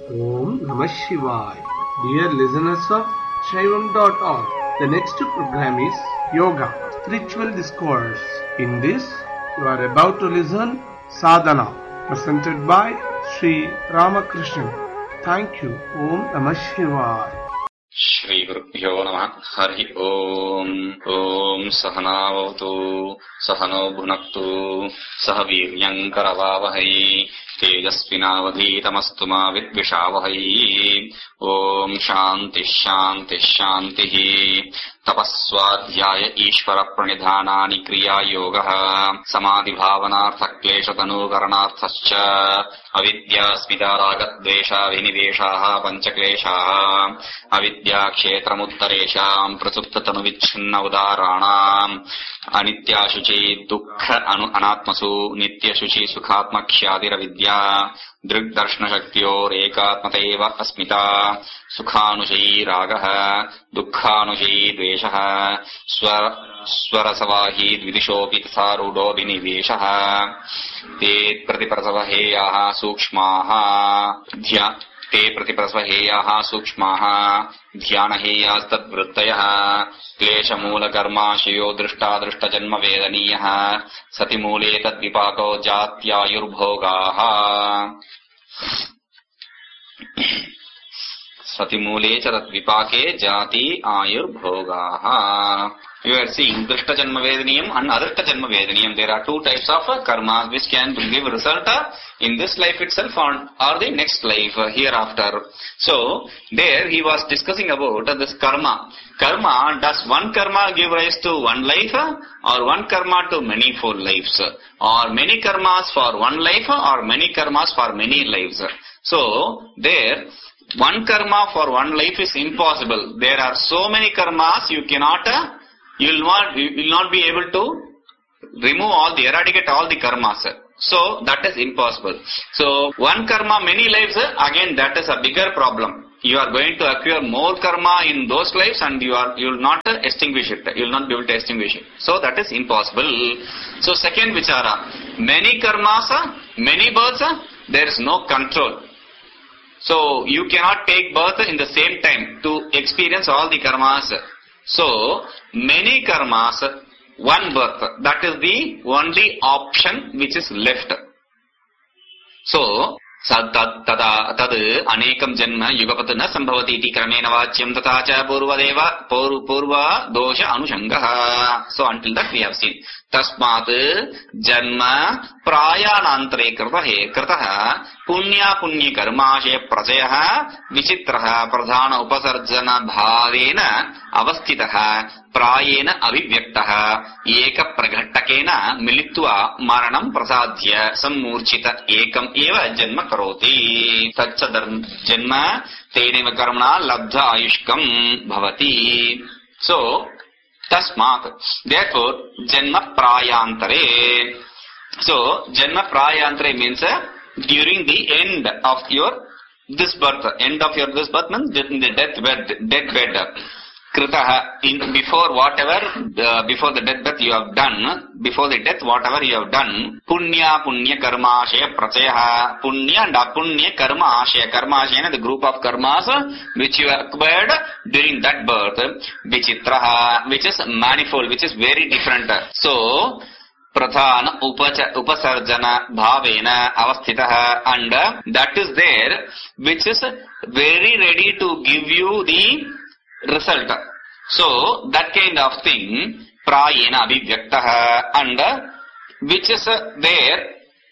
Om Namah Shivaya. Dear listeners of Shaivam.org, the next program is Yoga, Spiritual Discourse. In this, you are about to listen Sadhana, presented by Sri Ramakrishnan. Thank you. Om Namah Shivaya. Shri Gurubhyo Namah. Hari Om. Om Sahanavavatu Sahano Bhunaktu Sahaviryam Karavavahai Tejasvinavadhitamastu ma vidvishavahai. Om Shanti Shanti Shanti. Tapaswadhyaya Ishvara Pranidhanani Kriya Yogaha Samadhi Bhavanartha Klesha Tanukaranarthascha Avidya Smidaragat Dvesha Viniveshaha Panchakleshaha Avidya Kshetramuttareshaam Prasupta Tanuvichhanna Udaranam Anitya Shuchi Dukkha Anatmasu Nitya Shuchi Sukhatma Kshadira Vidya Drig Darshna Shaktyor Ekatmateva Asmita Sukhanushai Ragaha Dukkhanushai Dveshaha Swarasavahi Dvidishopi Tatharudo Viniveshaha Te Pratiprasavaheyaha Sukshmaha Te Pratiprasavaheyaha Sukshmaha Dhyanaheyastad Vrittayaha Kleshamula Karmashayo Drishta Drishta Janma Vedaniyaha Satimule Tad Vipako Jatyayurbhogaha Satimule Chadat Vipake Jati Ayurbhogaha. You are seeing Drishta Janma Vedaniyam and Adrishta Janma Vedaniyam. There are two types of karmas which can give result in this life itself or the next life hereafter. So, there he was discussing about this karma. Karma, does one karma give rise to one life or one karma to many four lives? Or many karmas for one life or many karmas for many lives? So, there, one karma for one life is impossible. There are so many karmas you will not be able to eradicate all the karmas. So, that is impossible. So, one karma, many lives, again that is a bigger problem. You are going to acquire more karma in those lives and you will not extinguish it. You will not be able to extinguish it. So, that is impossible. So, second vichara, many karmas, many births, there is no control. So, you cannot take birth in the same time to experience all the karmas. So, many karmas, one birth, that is the only option which is left. So, tad anekam janma yugapatana sambhavati iti kramena vachyam tatacha purva dosha anushangaha. So, until that we have seen. Tasmat janma prayanantare kritaha punya karmashe prajayaha vichitraha pradhana upasarjana bhavena avastitaha prayena avivyaktaha eka praghattakena militva maranam prasadhya sammurchita ekam eva janma karoti tatcha janma teneva karmana labdha ayushkam bhavati. So, tasmat, therefore, janma prayantare. So, janma prayantare means during the end of this birth means in the deathbed. Kritaha, before the deathbed you have done, before the death whatever you have done, punya karma ashaya prachayaha, punya and apunya karma ashaya. Karma ashaya, the group of karmas which you acquired during that birth, vichitraha, which is manifold, which is very different. So, pradhana upasarjana bhavena avasthitaha, and that is there which is very ready to give you the result. So, that kind of thing, prayena avivyaktaha, and which is there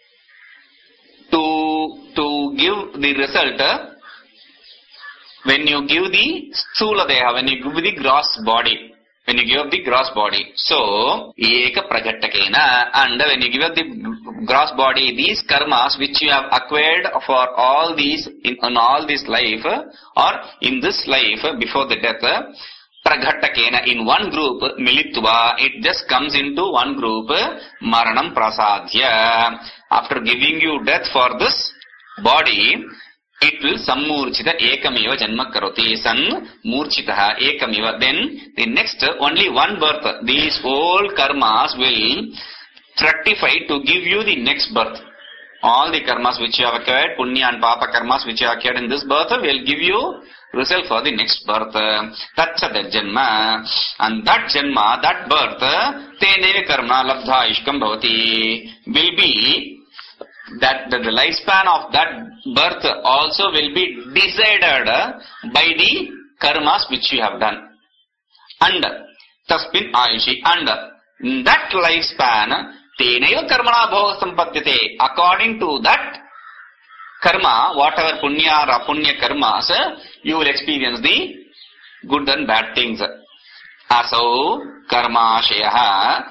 to give the result when you give the sthula deha, when you give the gross body. When you give up the gross body. So, eka pragattakena, and when you give up the gross body, these karmas which you have acquired for all these, in all this life, or in this life before the death, pragattakena, in one group, militva, it just comes into one group, maranam prasadhya. After giving you death for this body, it will sammurchita ekamiva janma karoti. San murchitaha ekamiva. Then the next only one birth. These whole karmas will fructify to give you the next birth. All the karmas which you have acquired, punya and papa karmas which you have acquired in this birth will give you result for the next birth. That's the janma. And that janma, that birth, tene karma labdha ishkam bhavati, will be that the lifespan of that birth also will be decided by the karmas which you have done. And tasmin ayushi, and that lifespan, teneva karmana bhoga sampadyate, according to that karma, whatever punya or apunya karmas, you will experience the good and bad things. Asau karmashayaha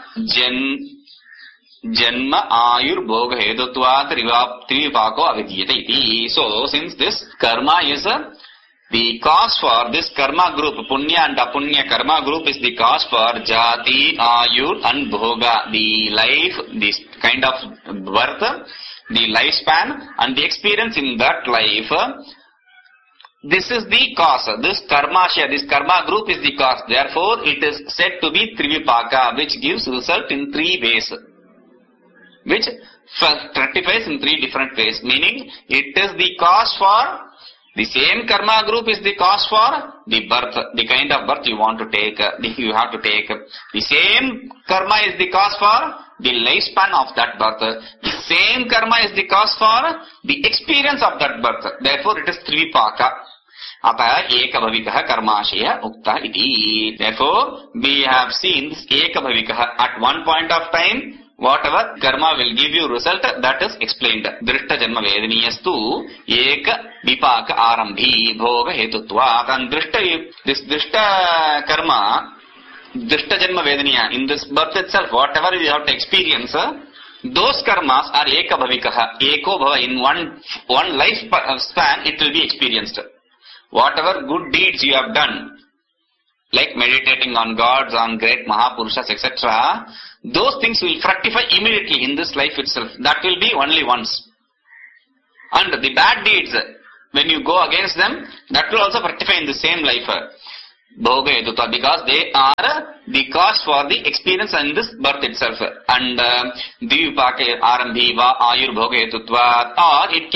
janma ayur bhoga hedutvat trivipako avidyate iti. So, since this karma is the cause for this karma group, punya and apunya karma group is the cause for jati, ayur and bhoga, the life, this kind of birth, the lifespan and the experience in that life. This is the cause. This karma group is the cause. Therefore, it is said to be trivipaka, which gives result in 3 ways. Which rectifies in 3 different ways. Meaning, it is the cause for the same karma group is the cause for the birth, the kind of birth you want to take, you have to take. The same karma is the cause for the lifespan of that birth. The same karma is the cause for the experience of that birth. Therefore, it is trivipaka. Ata ekabhavikaha karmashaya ukta iti. Therefore, we have seen this ekabhavikaha at one point of time. Whatever karma will give you result, that is explained. Drishta janma vedaniyastu eka vipaka arambhi bhoga hetutva. And this drishta karma, drishta janma vedaniya, in this birth itself, whatever you have to experience, those karmas are eka bhavikaha. Eko bhava, in one life span, it will be experienced. Whatever good deeds you have done, like meditating on gods, on great Mahapurushas, etc., those things will fructify immediately in this life itself. That will be only once. And the bad deeds, when you go against them, that will also fructify in the same life. Bhoga edutva, because they are the cause for the experience in this birth itself. And divipaka arambhi va ayur bhoga edutva, or it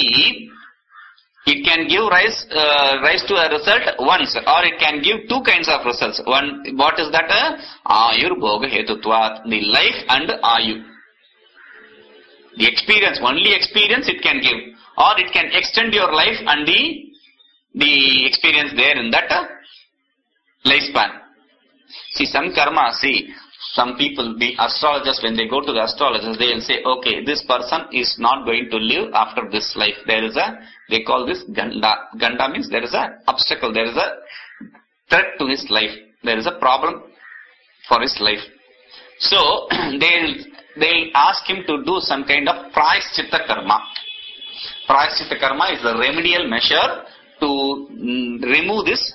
can give rise to a result once, or it can give 2 kinds of results. One, what is that? Ayur bhoga hetutvat, the life and ayu. The experience, only experience it can give, or it can extend your life and the experience there in that lifespan. See, some karma, some people, the astrologers, when they go to the astrologers, they will say, okay, this person is not going to live after this life. They call this ganda. Ganda means there is an obstacle, there is a threat to his life. There is a problem for his life. So, they'll ask him to do some kind of prayaschitta karma. Prayaschitta karma is a remedial measure to remove this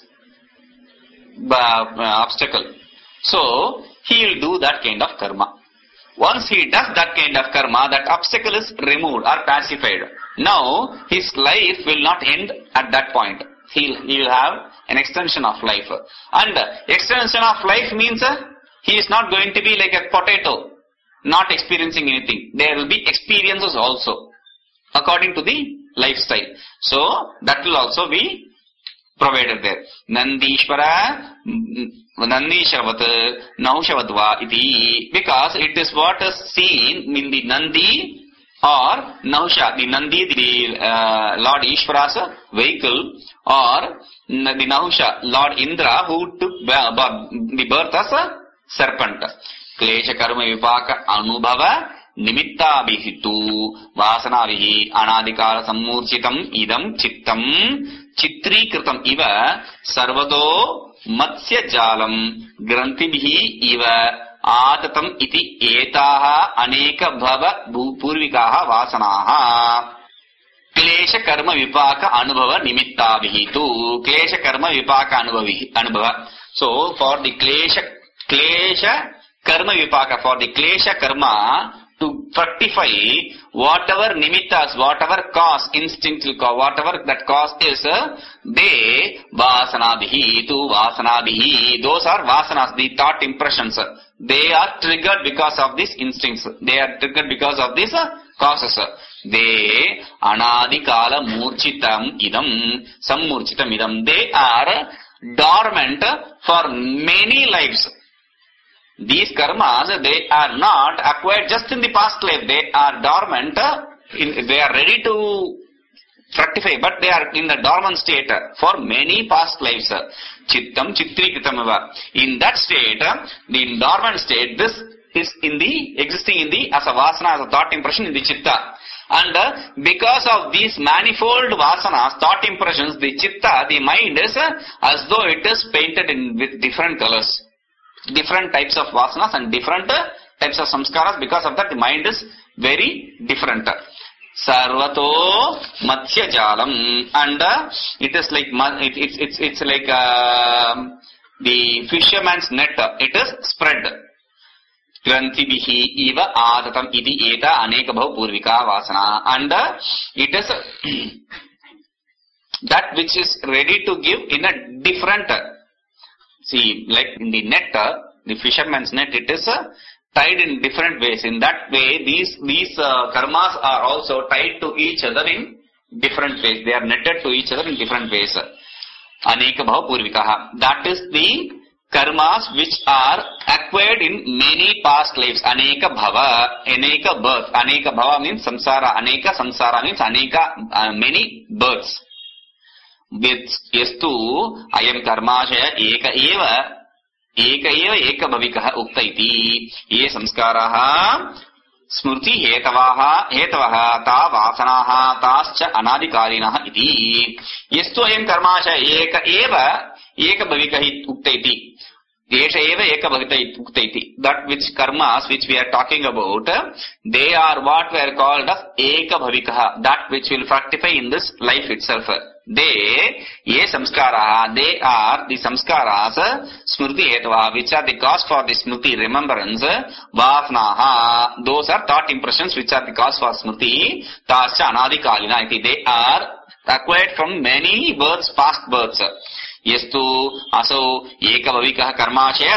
obstacle. So, he will do that kind of karma. Once he does that kind of karma, that obstacle is removed or pacified. Now, his life will not end at that point. He will have an extension of life. And extension of life means he is not going to be like a potato, not experiencing anything. There will be experiences also, according to the lifestyle. So, that will also be provided there. Nandishvara Nandishravat Naushavadva iti, because it is what is seen in the Nandi or Nausha, the Nandi, the Lord Ishvara's vehicle, or the Nausha, Lord Indra, who took the birth as a serpent. Klesha karma vipaka anubhava nimitta bihitu vasanavihi anadikara sammurchitam idam chittam chitrikritam iva sarvato matsya jalam grantibhi iva atatam iti etaha aneka bhava purvikaha vasanaha. Klesha karma vipaka anubhava nimittabihi tu. Klesha karma vipaka anubhava. So for the klesha karma vipaka, for the klesha karma to fructify, whatever nimittas, whatever cause, instinctive cause, whatever that cause is, they vasanabihi tu vasanabihi. Those are vasanas, the thought impressions. They are triggered because of these instincts. They are triggered because of these causes. They anadikala murchitam idam, sammurchitam idam. They are dormant for many lives. These karmas, they are not acquired just in the past life. They are dormant. They are ready to fructify, but they are in the dormant state for many past lives. Chittam chitrikritamava. In that state, the dormant state, this is existing in the as a vasana, as a thought impression in the chitta. And because of these manifold vasanas, thought impressions, the chitta, the mind is as though it is painted with different colors, different types of vasanas and different types of samskaras. Because of that, the mind is very different. Sarvato Matsya Jalam, and it is like it's like the fisherman's net. It is spread. Granthibihi iva adatam iti eta aneka bhav purvika vasana, and it is that which is ready to give in a different. See, like in the net, the fisherman's net, it is tied in different ways. In that way, these karmas are also tied to each other in different ways. They are netted to each other in different ways. Aneka bhava purvikaha. That is the karmas which are acquired in many past lives. Aneka bhava, aneka birth. Aneka bhava means samsara. Aneka samsara means aneka many births. With yastu ayam karmashaya eka eva eka bhavikah ukta iti. Ye samskaraha smrti hetavaha ta vasanaha tascha anadikarinaha iti. Yastu ayam karmashaya eka bhavikah ukta iti. Desha eva eka bhavita ukta iti. That which karmas which we are talking about, they are what we are called as eka bhavikah, that which will fructify in this life itself. They, ye samskaraha, they are the samskaras, smrti hetavaha, which are the cause for the smrti, remembrance, vasanaha, those are thought impressions which are the cause for smrti, tascha anadikalina iti. They are acquired from many births, past births. Yastu aso eka bhavikah karmashaya